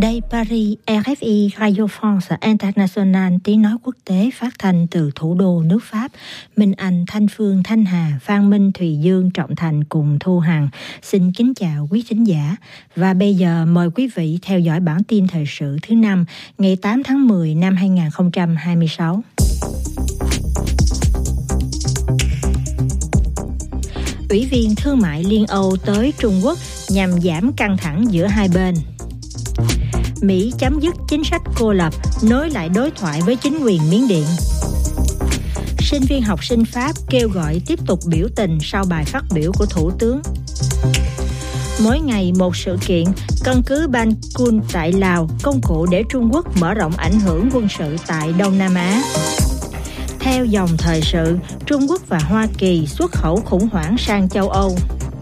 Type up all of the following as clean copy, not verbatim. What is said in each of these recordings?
Đây Paris, RFI Radio France International, tiếng nói quốc tế phát thanh từ thủ đô nước Pháp. Minh Anh, Thanh Phương, Thanh Hà, Phan Minh, Thùy Dương, Trọng Thành cùng Thu Hằng xin kính chào quý thính giả. Và bây giờ mời quý vị theo dõi bản tin thời sự thứ 5 ngày 8 tháng 10 năm 2026. Ủy viên Thương mại Liên Âu tới Trung Quốc nhằm giảm căng thẳng giữa hai bên. Mỹ chấm dứt chính sách cô lập, nối lại đối thoại với chính quyền Miến Điện. Sinh viên học sinh Pháp kêu gọi tiếp tục biểu tình sau bài phát biểu của Thủ tướng. Mỗi ngày một sự kiện, căn cứ Ban Kun tại Lào, công cụ để Trung Quốc mở rộng ảnh hưởng quân sự tại Đông Nam Á. Theo dòng thời sự, Trung Quốc và Hoa Kỳ xuất khẩu khủng hoảng sang châu Âu.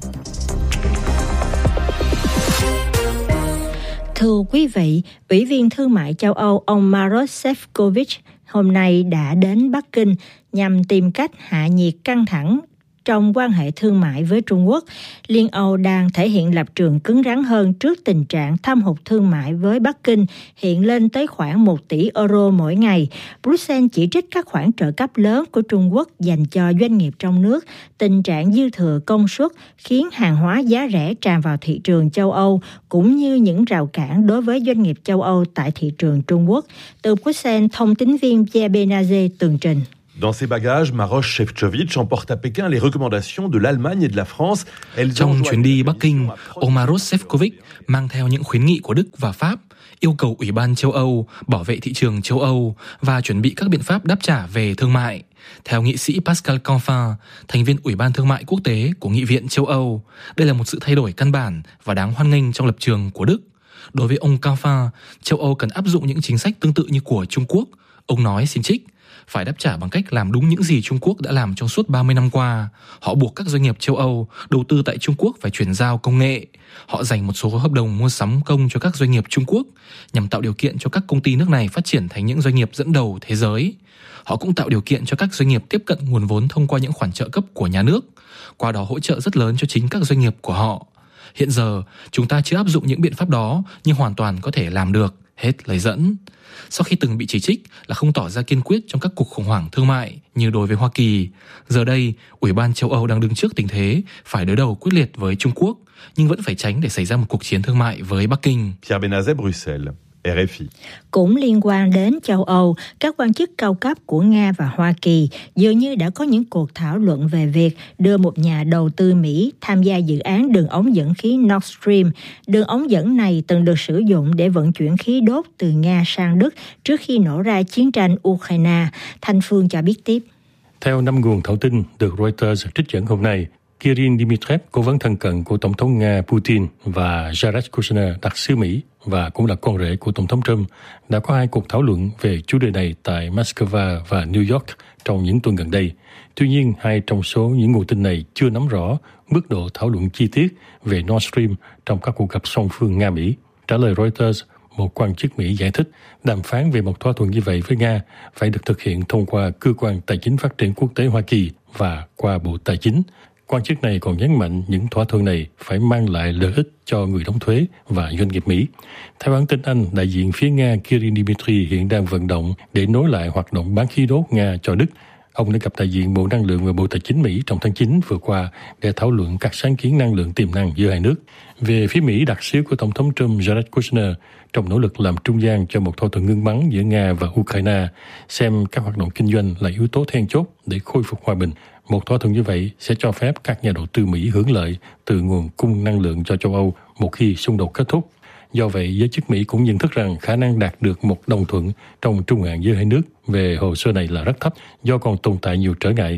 Thưa quý vị, Ủy viên Thương mại châu Âu ông Maroš Šefčovič hôm nay đã đến Bắc Kinh nhằm tìm cách hạ nhiệt căng thẳng trong quan hệ thương mại với Trung Quốc. Liên Âu đang thể hiện lập trường cứng rắn hơn trước tình trạng thâm hụt thương mại với Bắc Kinh hiện lên tới khoảng 1 tỷ euro mỗi ngày. Bruxelles chỉ trích các khoản trợ cấp lớn của Trung Quốc dành cho doanh nghiệp trong nước, tình trạng dư thừa công suất khiến hàng hóa giá rẻ tràn vào thị trường châu Âu, cũng như những rào cản đối với doanh nghiệp châu Âu tại thị trường Trung Quốc. Từ Bruxelles, thông tín viên Pierre Benazé tường trình. Dans ses bagages, Maroš Šefčovič emporte à Pékin les recommandations de l'Allemagne et de la France. Trong chuyến đi Bắc Kinh, ông Maroš Šefčovič mang theo những khuyến nghị của Đức và Pháp, yêu cầu Ủy ban châu Âu bảo vệ thị trường châu Âu và chuẩn bị các biện pháp đáp trả về thương mại. Theo nghị sĩ Pascal Canfin, thành viên Ủy ban Thương mại Quốc tế của Nghị viện châu Âu, đây là một sự thay đổi căn bản và đáng hoan nghênh trong lập trường của Đức. Đối với ông Canfin, châu Âu cần áp dụng những chính sách tương tự như của Trung Quốc. Ông nói xin trích, phải đáp trả bằng cách làm đúng những gì Trung Quốc đã làm trong suốt 30 năm qua. Họ buộc các doanh nghiệp châu Âu đầu tư tại Trung Quốc phải chuyển giao công nghệ. Họ dành một số hợp đồng mua sắm công cho các doanh nghiệp Trung Quốc nhằm tạo điều kiện cho các công ty nước này phát triển thành những doanh nghiệp dẫn đầu thế giới. Họ cũng tạo điều kiện cho các doanh nghiệp tiếp cận nguồn vốn thông qua những khoản trợ cấp của nhà nước, qua đó hỗ trợ rất lớn cho chính các doanh nghiệp của họ. Hiện giờ, chúng ta chưa áp dụng những biện pháp đó nhưng hoàn toàn có thể làm được. Hết lời dẫn. Sau khi từng bị chỉ trích là không tỏ ra kiên quyết trong các cuộc khủng hoảng thương mại như đối với Hoa Kỳ, giờ đây, Ủy ban châu Âu đang đứng trước tình thế phải đối đầu quyết liệt với Trung Quốc, nhưng vẫn phải tránh để xảy ra một cuộc chiến thương mại với Bắc Kinh. Pierre Benazé, Bruxelles. RFI. Cũng liên quan đến châu Âu, các quan chức cao cấp của Nga và Hoa Kỳ dường như đã có những cuộc thảo luận về việc đưa một nhà đầu tư Mỹ tham gia dự án đường ống dẫn khí Nord Stream. Đường ống dẫn này từng được sử dụng để vận chuyển khí đốt từ Nga sang Đức trước khi nổ ra chiến tranh Ukraine. Thanh Phương cho biết tiếp. Theo 5 nguồn thạo tin được Reuters trích dẫn hôm nay, Kirill Dmitriev, cố vấn thân cận của Tổng thống Nga Putin, và Jared Kushner, đặc sứ Mỹ và cũng là con rể của Tổng thống Trump, đã có 2 cuộc thảo luận về chủ đề này tại Moscow và New York trong những tuần gần đây. Tuy nhiên, 2 trong số những nguồn tin này chưa nắm rõ mức độ thảo luận chi tiết về Nord Stream trong các cuộc gặp song phương Nga-Mỹ. Trả lời Reuters, một quan chức Mỹ giải thích đàm phán về một thỏa thuận như vậy với Nga phải được thực hiện thông qua Cơ quan Tài chính Phát triển Quốc tế Hoa Kỳ và qua Bộ Tài chính. Quan chức này còn nhấn mạnh những thỏa thuận này phải mang lại lợi ích cho người đóng thuế và doanh nghiệp Mỹ. Theo hãng tin Anh, đại diện phía Nga Kirill Dmitry hiện đang vận động để nối lại hoạt động bán khí đốt Nga cho Đức. Ông đã gặp đại diện Bộ Năng lượng và Bộ Tài chính Mỹ trong tháng 9 vừa qua để thảo luận các sáng kiến năng lượng tiềm năng giữa hai nước. Về phía Mỹ, đặc sứ của Tổng thống Trump Jared Kushner, trong nỗ lực làm trung gian cho một thỏa thuận ngưng bắn giữa Nga và Ukraine, xem các hoạt động kinh doanh là yếu tố then chốt để khôi phục hòa bình. Một thỏa thuận như vậy sẽ cho phép các nhà đầu tư Mỹ hưởng lợi từ nguồn cung năng lượng cho châu Âu một khi xung đột kết thúc. Do vậy, giới chức Mỹ cũng nhận thức rằng khả năng đạt được một đồng thuận trong trung hạn giữa hai nước về hồ sơ này là rất thấp do còn tồn tại nhiều trở ngại.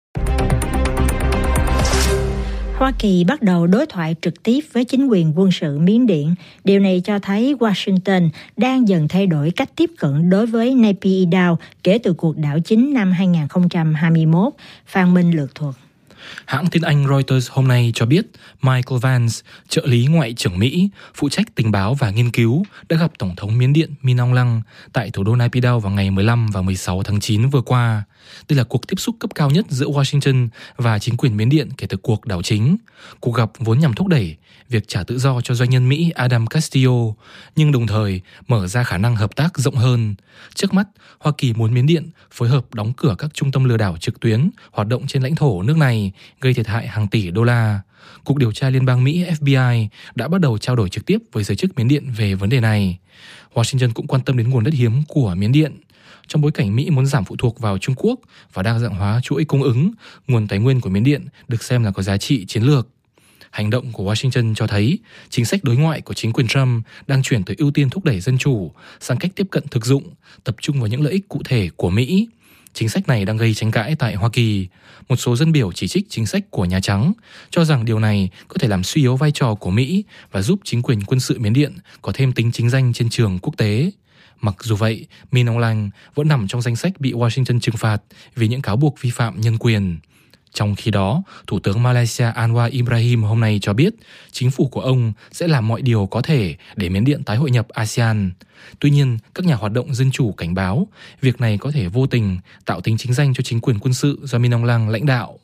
Hoa Kỳ bắt đầu đối thoại trực tiếp với chính quyền quân sự Miến Điện. Điều này cho thấy Washington đang dần thay đổi cách tiếp cận đối với Naypyidaw kể từ cuộc đảo chính năm 2021. Phan Minh lược thuật. Hãng tin Anh Reuters hôm nay cho biết Michael Vance, trợ lý Ngoại trưởng Mỹ, phụ trách tình báo và nghiên cứu, đã gặp Tổng thống Miến Điện Min Aung Hlaing tại thủ đô Naypyidaw vào ngày 15 và 16 tháng 9 vừa qua. Đây là cuộc tiếp xúc cấp cao nhất giữa Washington và chính quyền Miến Điện kể từ cuộc đảo chính. Cuộc gặp vốn nhằm thúc đẩy việc trả tự do cho doanh nhân Mỹ Adam Castillo, nhưng đồng thời mở ra khả năng hợp tác rộng hơn. Trước mắt, Hoa Kỳ muốn Miến Điện phối hợp đóng cửa các trung tâm lừa đảo trực tuyến hoạt động trên lãnh thổ nước này, gây thiệt hại hàng tỷ đô la. Cục điều tra Liên bang Mỹ FBI đã bắt đầu trao đổi trực tiếp với giới chức Miến Điện về vấn đề này. Washington cũng quan tâm đến nguồn đất hiếm của Miến Điện. Trong bối cảnh Mỹ muốn giảm phụ thuộc vào Trung Quốc và đa dạng hóa chuỗi cung ứng, nguồn tài nguyên của Miến Điện được xem là có giá trị chiến lược. Hành động của Washington cho thấy chính sách đối ngoại của chính quyền Trump đang chuyển từ ưu tiên thúc đẩy dân chủ sang cách tiếp cận thực dụng, tập trung vào những lợi ích cụ thể của Mỹ. Chính sách này đang gây tranh cãi tại Hoa Kỳ. Một số dân biểu chỉ trích chính sách của Nhà Trắng, cho rằng điều này có thể làm suy yếu vai trò của Mỹ và giúp chính quyền quân sự Miến Điện có thêm tính chính danh trên trường quốc tế. Mặc dù vậy, Min Aung Hlaing vẫn nằm trong danh sách bị Washington trừng phạt vì những cáo buộc vi phạm nhân quyền. Trong khi đó, Thủ tướng Malaysia Anwar Ibrahim hôm nay cho biết chính phủ của ông sẽ làm mọi điều có thể để Miến Điện tái hội nhập ASEAN. Tuy nhiên, các nhà hoạt động dân chủ cảnh báo việc này có thể vô tình tạo tính chính danh cho chính quyền quân sự do Min Aung Hlaing lãnh đạo.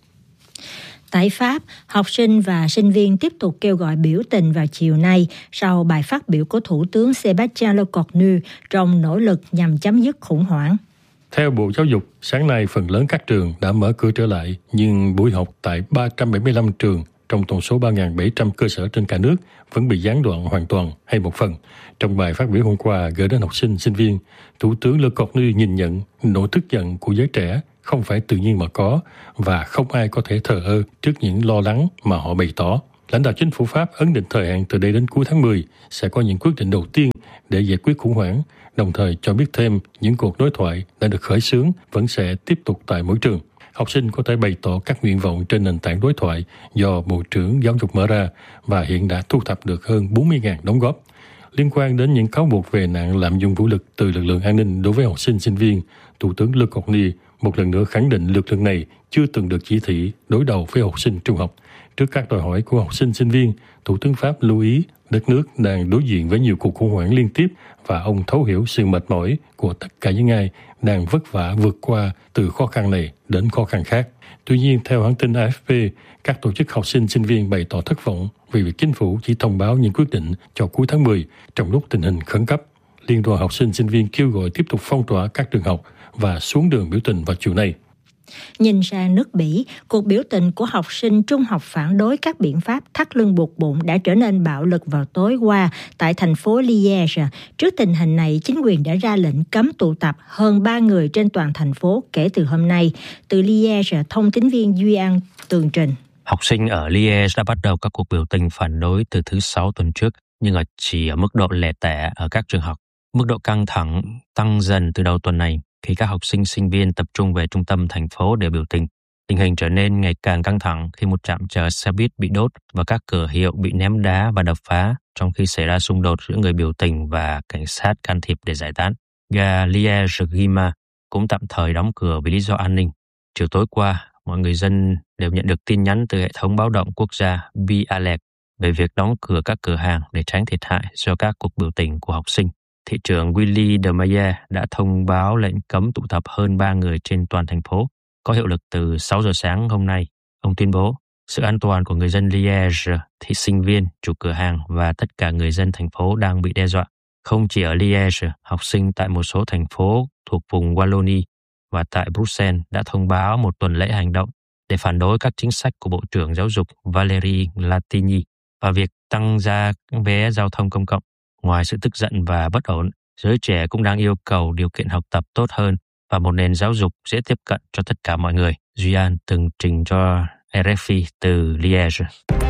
Tại Pháp, học sinh và sinh viên tiếp tục kêu gọi biểu tình vào chiều nay sau bài phát biểu của Thủ tướng Sébastien Lecornu trong nỗ lực nhằm chấm dứt khủng hoảng. Theo Bộ Giáo dục, sáng nay phần lớn các trường đã mở cửa trở lại, nhưng buổi học tại 375 trường trong tổng số 3.700 cơ sở trên cả nước vẫn bị gián đoạn hoàn toàn hay một phần. Trong bài phát biểu hôm qua gửi đến học sinh, sinh viên, Thủ tướng Lecornu nhìn nhận nỗi tức giận của giới trẻ không phải tự nhiên mà có và không ai có thể thờ ơ trước những lo lắng mà họ bày tỏ. Lãnh đạo chính phủ Pháp ấn định thời hạn từ đây đến cuối tháng 10 sẽ có những quyết định đầu tiên để giải quyết khủng hoảng, đồng thời cho biết thêm những cuộc đối thoại đã được khởi xướng vẫn sẽ tiếp tục tại mỗi trường. Học sinh có thể bày tỏ các nguyện vọng trên nền tảng đối thoại do Bộ trưởng Giáo dục mở ra và hiện đã thu thập được hơn 40.000 đóng góp. Liên quan đến những cáo buộc về nạn lạm dụng vũ lực từ lực lượng an ninh đối với học sinh, sinh viên, Thủ tướng Lecornu một lần nữa khẳng định lực lượng này chưa từng được chỉ thị đối đầu với học sinh trung học. Trước các đòi hỏi của học sinh, sinh viên, Thủ tướng Pháp lưu ý đất nước đang đối diện với nhiều cuộc khủng hoảng liên tiếp và ông thấu hiểu sự mệt mỏi của tất cả những ai đang vất vả vượt qua từ khó khăn này đến khó khăn khác. Tuy nhiên, theo hãng tin AFP, các tổ chức học sinh, sinh viên bày tỏ thất vọng vì việc chính phủ chỉ thông báo những quyết định cho cuối tháng 10 trong lúc tình hình khẩn cấp. Liên đoàn học sinh, sinh viên kêu gọi tiếp tục phong tỏa các trường học và xuống đường biểu tình vào chiều nay. Nhìn sang nước Bỉ, cuộc biểu tình của học sinh trung học phản đối các biện pháp thắt lưng buộc bụng đã trở nên bạo lực vào tối qua tại thành phố Liège. Trước tình hình này, chính quyền đã ra lệnh cấm tụ tập hơn 3 người trên toàn thành phố kể từ hôm nay. Từ Liège, thông tín viên Duy An tường trình. Học sinh ở Liège đã bắt đầu các cuộc biểu tình phản đối từ thứ Sáu tuần trước, nhưng chỉ ở mức độ lẻ tẻ ở các trường học. Mức độ căng thẳng tăng dần từ đầu tuần này khi các học sinh, sinh viên tập trung về trung tâm thành phố để biểu tình. Tình hình trở nên ngày càng căng thẳng khi một trạm chờ xe buýt bị đốt và các cửa hiệu bị ném đá và đập phá, trong khi xảy ra xung đột giữa người biểu tình và cảnh sát can thiệp để giải tán. Ga Liège-Guillemard cũng tạm thời đóng cửa vì lý do an ninh. Chiều tối qua, mọi người dân đều nhận được tin nhắn từ hệ thống báo động quốc gia B-Alert về việc đóng cửa các cửa hàng để tránh thiệt hại do các cuộc biểu tình của học sinh. Thị trưởng Willy de Mayer đã thông báo lệnh cấm tụ tập hơn 3 người trên toàn thành phố, có hiệu lực từ 6 giờ sáng hôm nay. Ông tuyên bố sự an toàn của người dân Liège, thị sinh viên, chủ cửa hàng và tất cả người dân thành phố đang bị đe dọa. Không chỉ ở Liège, học sinh tại một số thành phố thuộc vùng Wallonie và tại Bruxelles đã thông báo một tuần lễ hành động để phản đối các chính sách của Bộ trưởng Giáo dục Valérie Latini và việc tăng giá vé giao thông công cộng. Ngoài sự tức giận và bất ổn, giới trẻ cũng đang yêu cầu điều kiện học tập tốt hơn và một nền giáo dục dễ tiếp cận cho tất cả mọi người. Duy An từng trình cho RFI từ Liège.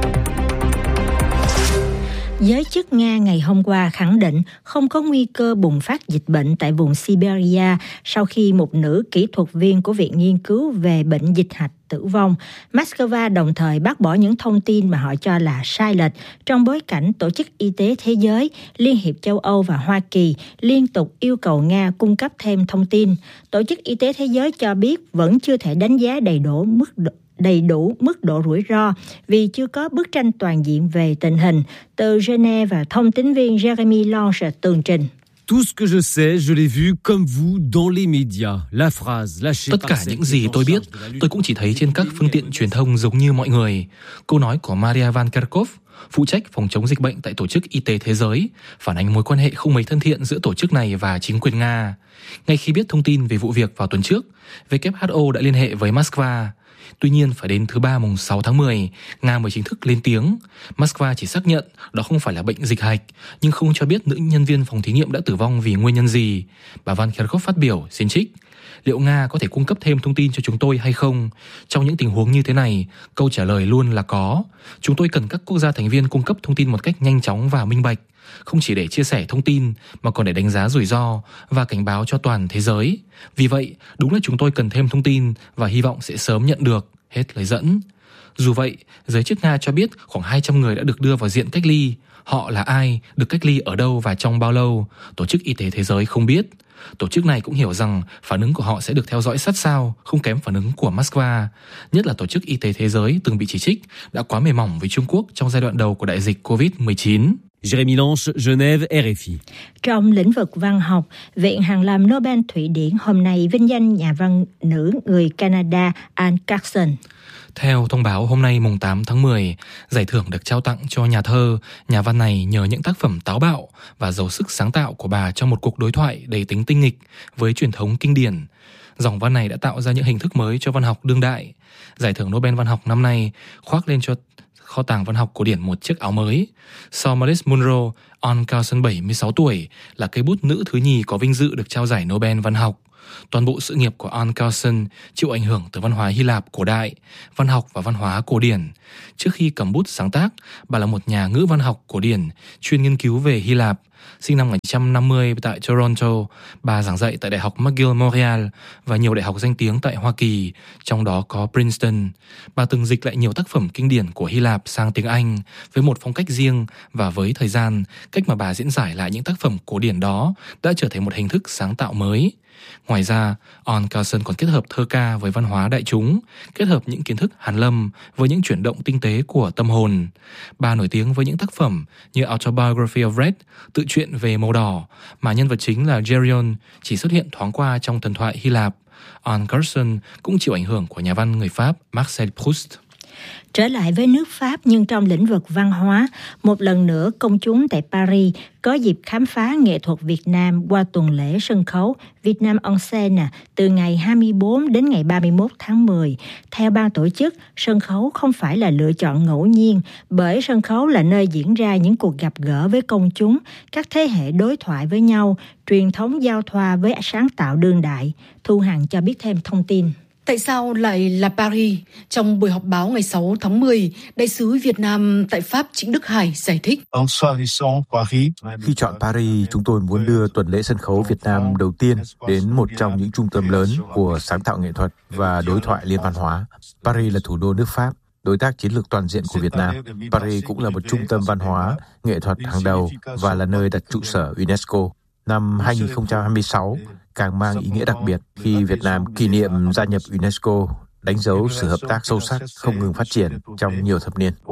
Giới chức Nga ngày hôm qua khẳng định không có nguy cơ bùng phát dịch bệnh tại vùng Siberia sau khi một nữ kỹ thuật viên của Viện Nghiên cứu về bệnh dịch hạch tử vong. Moscow đồng thời bác bỏ những thông tin mà họ cho là sai lệch trong bối cảnh Tổ chức Y tế Thế giới, Liên hiệp châu Âu và Hoa Kỳ liên tục yêu cầu Nga cung cấp thêm thông tin. Tổ chức Y tế Thế giới cho biết vẫn chưa thể đánh giá đầy đủ mức độ rủi ro vì chưa có bức tranh toàn diện về tình hình. Từ Geneva, thông tín viên Jeremy Lange tường trình. Tout ce que je sais, je l'ai vu comme vous dans les médias. La phrase lâchée Tất cả những gì tôi biết, tôi cũng chỉ thấy trên các phương tiện truyền thông giống như mọi người. Câu nói của Maria Van Kerkhove, phụ trách phòng chống dịch bệnh tại Tổ chức Y tế Thế giới, phản ánh mối quan hệ không mấy thân thiện giữa tổ chức này và chính quyền Nga. Ngay khi biết thông tin về vụ việc vào tuần trước, WHO đã liên hệ với Moscow. Tuy nhiên, phải đến thứ Ba mùng 6 tháng 10, Nga mới chính thức lên tiếng. Moscow chỉ xác nhận đó không phải là bệnh dịch hạch, nhưng không cho biết nữ nhân viên phòng thí nghiệm đã tử vong vì nguyên nhân gì. Bà Van Kerkhove phát biểu, xin trích: liệu Nga có thể cung cấp thêm thông tin cho chúng tôi hay không? Trong những tình huống như thế này, câu trả lời luôn là có. Chúng tôi cần các quốc gia thành viên cung cấp thông tin một cách nhanh chóng và minh bạch, không chỉ để chia sẻ thông tin mà còn để đánh giá rủi ro và cảnh báo cho toàn thế giới. Vì vậy, đúng là chúng tôi cần thêm thông tin và hy vọng sẽ sớm nhận được. Hết lời dẫn. Dù vậy, giới chức Nga cho biết khoảng 200 người đã được đưa vào diện cách ly. Họ là ai, được cách ly ở đâu và trong bao lâu? Tổ chức Y tế Thế giới không biết. Tổ chức này cũng hiểu rằng phản ứng của họ sẽ được theo dõi sát sao, không kém phản ứng của Moscow. Nhất là Tổ chức Y tế Thế giới từng bị chỉ trích đã quá mềm mỏng với Trung Quốc trong giai đoạn đầu của đại dịch COVID-19. Jérémy Lange, Genève, RFI. Trong lĩnh vực văn học, Viện Hàn Lâm Nobel Thụy Điển hôm nay vinh danh nhà văn nữ người Canada Anne Carson. Theo thông báo hôm nay mùng 8 tháng 10, giải thưởng được trao tặng cho nhà thơ, nhà văn này nhờ những tác phẩm táo bạo và giàu sức sáng tạo của bà trong một cuộc đối thoại đầy tính tinh nghịch với truyền thống kinh điển. Dòng văn này đã tạo ra những hình thức mới cho văn học đương đại. Giải thưởng Nobel văn học năm nay khoác lên cho kho tàng văn học cổ điển một chiếc áo mới. Sau Maurice Munro, Anne Carson 76 tuổi là cây bút nữ thứ nhì có vinh dự được trao giải Nobel văn học. Toàn bộ sự nghiệp của Anne Carson chịu ảnh hưởng từ văn hóa Hy Lạp cổ đại, văn học và văn hóa cổ điển. Trước khi cầm bút sáng tác, bà là một nhà ngữ văn học cổ điển, chuyên nghiên cứu về Hy Lạp. Sinh năm 1950 tại Toronto, bà giảng dạy tại Đại học McGill Montreal và nhiều đại học danh tiếng tại Hoa Kỳ, trong đó có Princeton. Bà từng dịch lại nhiều tác phẩm kinh điển của Hy Lạp sang tiếng Anh với một phong cách riêng, và với thời gian, cách mà bà diễn giải lại những tác phẩm cổ điển đó đã trở thành một hình thức sáng tạo mới. Ngoài ra, Anne Carson còn kết hợp thơ ca với văn hóa đại chúng, kết hợp những kiến thức hàn lâm với những chuyển động tinh tế của tâm hồn. Bà nổi tiếng với những tác phẩm như Autobiography of Red, tự truyện về màu đỏ, mà nhân vật chính là Geryon chỉ xuất hiện thoáng qua trong thần thoại Hy Lạp. Anne Carson cũng chịu ảnh hưởng của nhà văn người Pháp Marcel Proust. Trở lại với nước Pháp, nhưng trong lĩnh vực văn hóa, một lần nữa công chúng tại Paris có dịp khám phá nghệ thuật Việt Nam qua tuần lễ sân khấu Việt Nam en scène từ ngày 24 đến ngày 31 tháng 10. Theo ban tổ chức, sân khấu không phải là lựa chọn ngẫu nhiên, bởi sân khấu là nơi diễn ra những cuộc gặp gỡ với công chúng, các thế hệ đối thoại với nhau, truyền thống giao thoa với sáng tạo đương đại. Thu Hằng cho biết thêm thông tin. Tại sao lại là Paris? Trong buổi họp báo ngày 6 tháng 10, Đại sứ Việt Nam tại Pháp Trịnh Đức Hải giải thích. Khi chọn Paris, chúng tôi muốn đưa tuần lễ sân khấu Việt Nam đầu tiên đến một trong những trung tâm lớn của sáng tạo nghệ thuật và đối thoại liên văn hóa. Paris là thủ đô nước Pháp, đối tác chiến lược toàn diện của Việt Nam. Paris cũng là một trung tâm văn hóa, nghệ thuật hàng đầu và là nơi đặt trụ sở UNESCO. Năm 2026 càng mang ý nghĩa đặc biệt khi Việt Nam kỷ niệm gia nhập UNESCO, đánh dấu sự hợp tác sâu sắc không ngừng phát triển trong nhiều thập niên.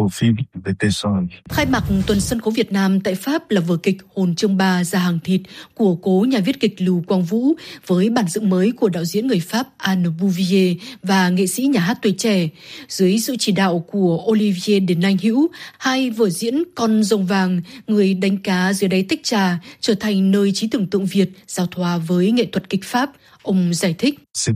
Khai mạc tuần sân khấu Việt Nam tại Pháp là vở kịch Hồn Chương Ba Ra Hàng Thịt của cố nhà viết kịch Lưu Quang Vũ với bản dựng mới của đạo diễn người Pháp Anne Bouvier và nghệ sĩ nhà hát tuổi trẻ. Dưới sự chỉ đạo của Olivier de Nanh-Hữu, hai vở diễn Con Rồng Vàng, Người Đánh Cá Dưới Đáy Tách Trà trở thành nơi trí tưởng tượng Việt giao thoa với nghệ thuật kịch Pháp. Ông giải thích.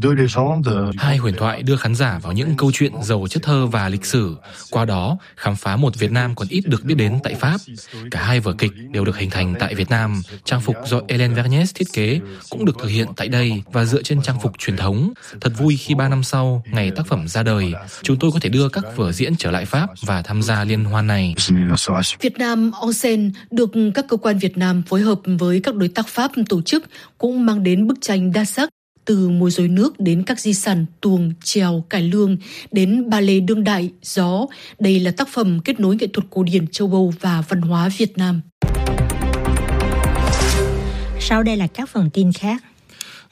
Hai huyền thoại đưa khán giả vào những câu chuyện giàu chất thơ và lịch sử, qua đó khám phá một Việt Nam còn ít được biết đến tại Pháp. Cả hai vở kịch đều được hình thành tại Việt Nam, trang phục do Hélène Vergnès thiết kế cũng được thực hiện tại đây và dựa trên trang phục truyền thống. Thật vui khi 3 năm sau, ngày tác phẩm ra đời, chúng tôi có thể đưa các vở diễn trở lại Pháp và tham gia liên hoan này. Việt Nam en scène được các cơ quan Việt Nam phối hợp với các đối tác Pháp tổ chức cũng mang đến bức tranh đa sắc. Từ múa rối nước đến các di sản tuồng, chèo, cải lương đến ballet đương đại, gió. Đây là tác phẩm kết nối nghệ thuật cổ điển châu Âu và văn hóa Việt Nam. Sau đây là các phần tin khác.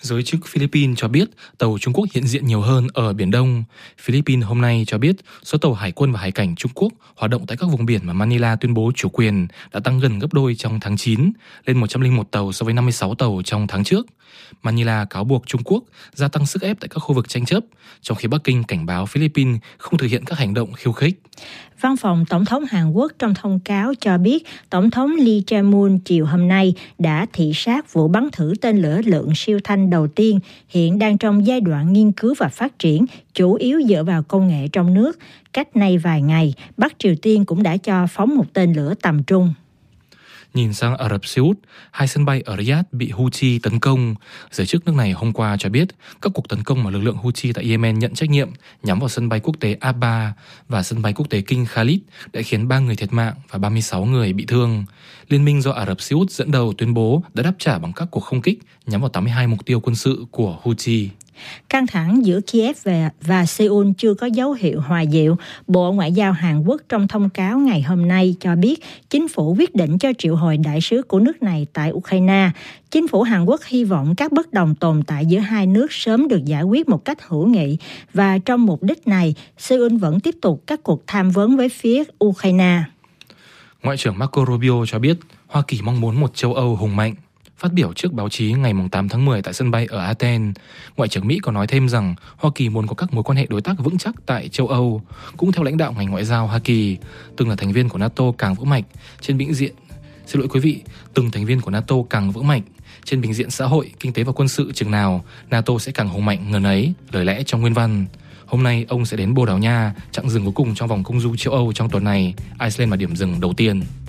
Giới chức Philippines cho biết tàu Trung Quốc hiện diện nhiều hơn ở Biển Đông. Philippines hôm nay cho biết số tàu hải quân và hải cảnh Trung Quốc hoạt động tại các vùng biển mà Manila tuyên bố chủ quyền đã tăng gần gấp đôi trong tháng 9, lên 101 tàu so với 56 tàu trong tháng trước. Manila cáo buộc Trung Quốc gia tăng sức ép tại các khu vực tranh chấp, trong khi Bắc Kinh cảnh báo Philippines không thực hiện các hành động khiêu khích. Văn phòng Tổng thống Hàn Quốc trong thông cáo cho biết Tổng thống Lee Jae-myung chiều hôm nay đã thị sát vụ bắn thử tên lửa lượng siêu thanh đầu tiên, hiện đang trong giai đoạn nghiên cứu và phát triển, chủ yếu dựa vào công nghệ trong nước. Cách nay vài ngày, Bắc Triều Tiên cũng đã cho phóng một tên lửa tầm trung. Nhìn sang Ả Rập Xê Út, 2 sân bay ở Riyadh bị Houthi tấn công. Giới chức nước này hôm qua cho biết các cuộc tấn công mà lực lượng Houthi tại Yemen nhận trách nhiệm nhắm vào sân bay quốc tế Aba và sân bay quốc tế King Khalid đã khiến 3 người thiệt mạng và 36 người bị thương. Liên minh do Ả Rập Xê Út dẫn đầu tuyên bố đã đáp trả bằng các cuộc không kích nhắm vào 82 mục tiêu quân sự của Houthi. Căng thẳng giữa Kiev và Seoul chưa có dấu hiệu hòa dịu. Bộ Ngoại giao Hàn Quốc trong thông cáo ngày hôm nay cho biết chính phủ quyết định cho triệu hồi đại sứ của nước này tại Ukraine. Chính phủ Hàn Quốc hy vọng các bất đồng tồn tại giữa hai nước sớm được giải quyết một cách hữu nghị, và trong mục đích này, Seoul vẫn tiếp tục các cuộc tham vấn với phía Ukraine. Ngoại trưởng Marco Rubio cho biết Hoa Kỳ mong muốn một châu Âu hùng mạnh. Phát biểu trước báo chí ngày 8 tháng 10 tại sân bay ở Athens, Ngoại trưởng Mỹ có nói thêm rằng Hoa Kỳ muốn có các mối quan hệ đối tác vững chắc tại châu Âu. Cũng theo lãnh đạo ngành ngoại giao Hoa Kỳ, từng thành viên của NATO càng vững mạnh trên bình diện xã hội, kinh tế và quân sự chừng nào, NATO sẽ càng hùng mạnh ngần ấy, lời lẽ trong nguyên văn. Hôm nay ông sẽ đến Bồ Đào Nha, chặng dừng cuối cùng trong vòng công du châu Âu trong tuần này. Iceland là điểm dừng đầu tiên.